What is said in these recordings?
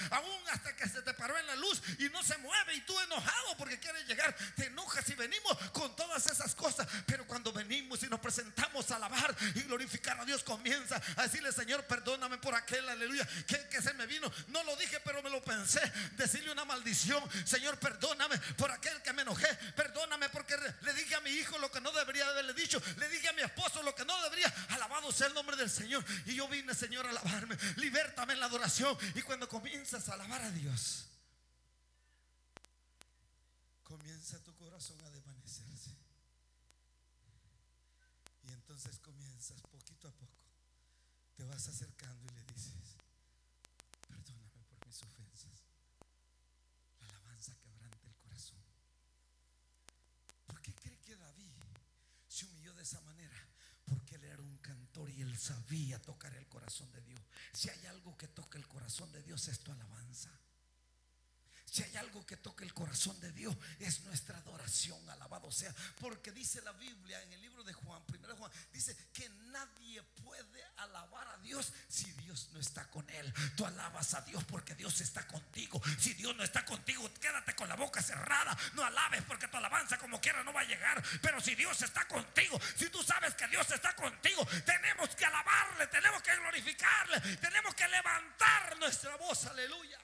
aún hasta que se te paró en la luz y no se mueve, y tú enojado porque quieres llegar, te enojas. Y venimos con todas esas cosas, pero cuando venimos y nos presentamos a alabar y glorificar a Dios, comienza a decirle: Señor, perdóname por aquel, aleluya, que se me vino, no lo dije pero me lo pensé, decirle una maldición. Señor, perdóname por aquel que me enojé, perdóname porque le dije a mi hijo lo que no debería haberle dicho, le dije a mi esposo lo que no debería. Alabado sea el nombre del Señor. Y yo vine, Señor, a alabarme. Libértame en la adoración. Y cuando comienzas a alabar a Dios, comienza tu corazón a desvanecerse. Y entonces comienzas poquito a poco, te vas acercando y le dices: perdóname por mis ofensas. La alabanza quebranta el corazón. ¿Por qué cree que David se humilló de esa manera? Porque él era un cantor y él sabía tocar el corazón de Dios. Si hay algo que toca el corazón de Dios, es tu alabanza. Si hay algo que toca el corazón de Dios, es nuestra adoración. Alabado sea. Porque dice la Biblia en el libro de Juan, 1 Juan, dice que nadie puede alabar a Dios si Dios no está con él. Tú alabas a Dios porque Dios está contigo. Si Dios no está contigo, quédate con la boca cerrada. No alabes, porque tu alabanza como quiera no va a llegar. Pero si Dios está contigo, si tú sabes que Dios está contigo, tenemos que alabarle, tenemos que glorificarle, tenemos que levantar nuestra voz. Aleluya.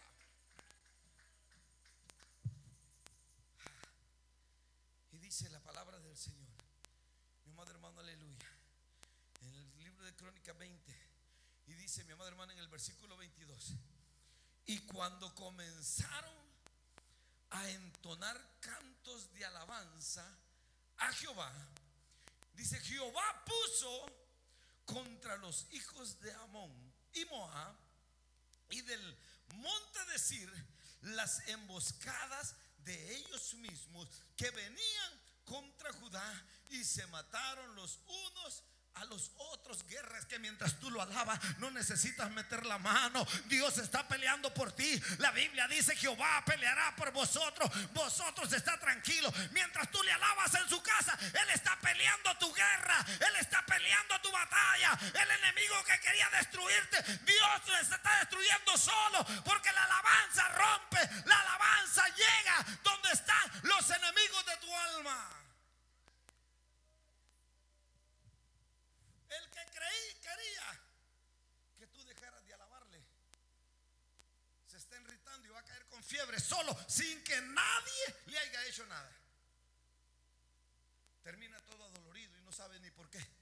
Dice la palabra del Señor, mi amado hermano, aleluya, en el libro de Crónicas 20, y dice, mi amado hermano, en el versículo 22: y cuando comenzaron a entonar cantos de alabanza a Jehová, dice, Jehová puso contra los hijos de Amón y Moab y del monte de Sir las emboscadas de ellos mismos que venían contra Judá, y se mataron los unos a los otros. Guerras que mientras tú lo alabas no necesitas meter la mano. Dios está peleando por ti. La Biblia dice: Jehová peleará por vosotros. Vosotros está tranquilo. Mientras tú le alabas en su casa, Él está peleando tu guerra. Él está peleando tu batalla. El enemigo que quería destruirte, Dios lo está destruyendo solo, porque la alabanza rompe. La alabanza llega donde están los enemigos de tu alma. El que quería que tú dejaras de alabarle, se está irritando y va a caer con fiebre solo, sin que nadie le haya hecho nada. Termina todo adolorido y no sabe ni por qué.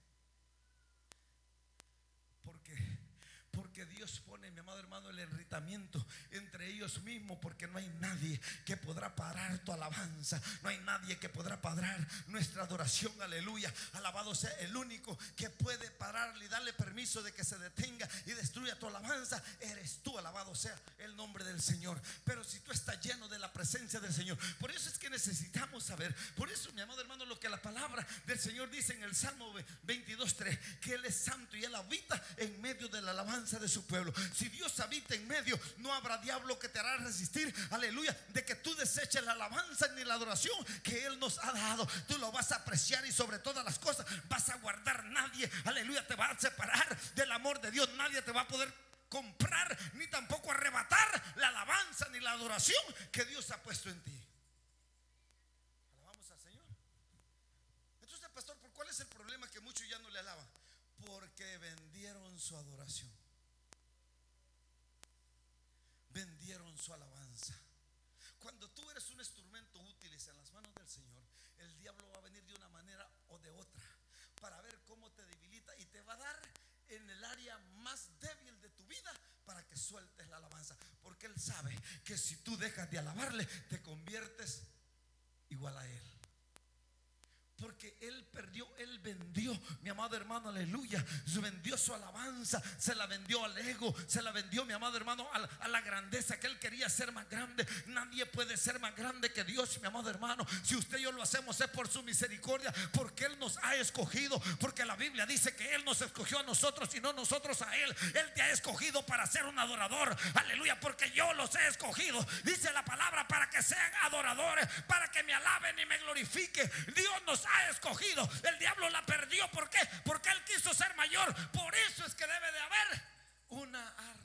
Porque Dios pone, mi amado hermano, el irritamiento entre ellos mismos, porque no hay nadie que podrá parar tu alabanza. No hay nadie que podrá parar nuestra adoración. Aleluya. Alabado sea el único que puede pararle y darle permiso de que se detenga y destruya tu alabanza. Eres tú. Alabado sea el nombre del Señor. Pero si tú estás lleno de la presencia del Señor, por eso es que necesitamos saber. Por eso, mi amado hermano, lo que la palabra del Señor dice en el Salmo 22:3, que Él es santo y Él habita en medio de la alabanza de su pueblo. Si Dios habita en medio, no habrá diablo que te hará resistir, aleluya, de que tú deseches la alabanza ni la adoración que Él nos ha dado. Tú lo vas a apreciar y sobre todas las cosas vas a guardar. Nadie, aleluya, te va a separar del amor de Dios. Nadie te va a poder comprar ni tampoco arrebatar la alabanza ni la adoración que Dios ha puesto en ti. Alabamos al Señor. Entonces, pastor, ¿por cuál es el problema que muchos ya no le alaban? Porque vendieron su adoración, vendieron su alabanza. Cuando tú eres un instrumento útil en las manos del Señor, el diablo va a venir de una manera o de otra para ver cómo te debilita, y te va a dar en el área más débil de tu vida para que sueltes la alabanza, porque Él sabe que si tú dejas de alabarle, te conviertes igual a Él. Porque Él perdió, Él vendió, mi amado hermano, aleluya, vendió su alabanza, se la vendió al ego, se la vendió, mi amado hermano, a la grandeza que Él quería ser más grande. Nadie puede ser más grande que Dios, mi amado hermano. Si usted y yo lo hacemos es por su misericordia, porque Él nos ha escogido, porque la Biblia dice que Él nos escogió a nosotros y no nosotros a Él. Él te ha escogido para ser un adorador, aleluya, porque yo los he escogido, dice la palabra, para que sean adoradores, para que me alaben y me glorifiquen. Dios nos ha escogido. El diablo la perdió. ¿Por qué? Porque él quiso ser mayor. Por eso es que debe de haber una